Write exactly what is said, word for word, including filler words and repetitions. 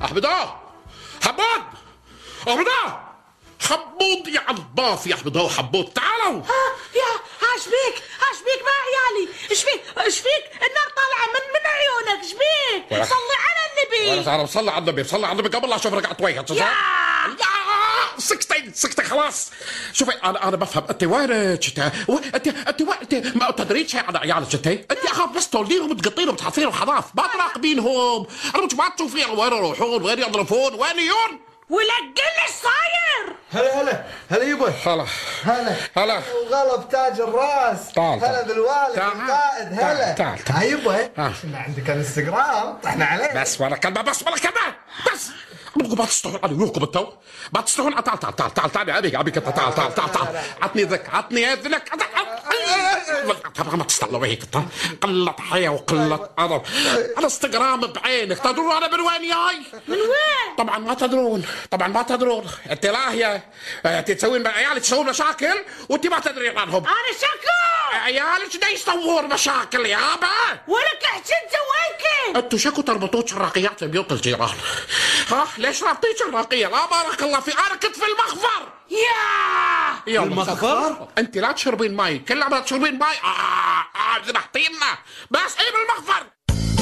احمدوه حبود احمدوه حبود يا عباف يا احمدوه حبود تعالوا. ها يا ايش بيك ايش بيك مع عيالي ايش فيك ايش فيك النار طالعه من من عيونك ايش بيك صلي على النبي. وانا تعرف صلي على النبي صلي على النبي قبل لا اشوف رقعت وجهك. يا سكتي سكتي خلاص. شوفي انا انا بفهم انت وينك انت انت انت انت ما تدرين شيء عن عيالك انت انت اخاف بس تولديهم تقطينهم تحطينهم حضاف ما تراقبينهم. انا مش ما تشوفين وين يروحون وين يضربون وين يون ولقل ايش صاير. هلا هلا هلا يبا هلا هلا هلا وغلب تاج الراس. تعال هلا بالوالد تعال. القائد هلا. تعال تعال يبا احنا عندك انستغرام طحنا عليه. بس ولا كلمه بس ولا كلمه بس. ابوكم ما تستحون علي وياكم التو ما تستحون. تعال تعال تعال تعال تعال ابيك ابيك انت تعال تعال تعال تعال عطني ذك عطني اذنك ما تستعلوا هيك قلة حياة وقلة أدب. انستغرام بعينك تدرون أنا من وين جاي؟ من وين؟ طبعا ما تدرون طبعا ما تدرون. أنت لاهية أنت تسوين عيالك تسوون مشاكل وأنت ما تدرين عنهم. أنا شكو عيالك دا يسوون مشاكل يابا. ولك احسن سويك أنتوا شكو تربطون شراقيات في بيوت الجيران؟ ها ليش رابطين شراقية؟ لا بارك الله في أنا كنت في المخفر. يا يا المخفر؟ انت لا تشربين ماي كلها ما تشربين ماي. اه اه ذبحتينا بس ايه بالمخفر.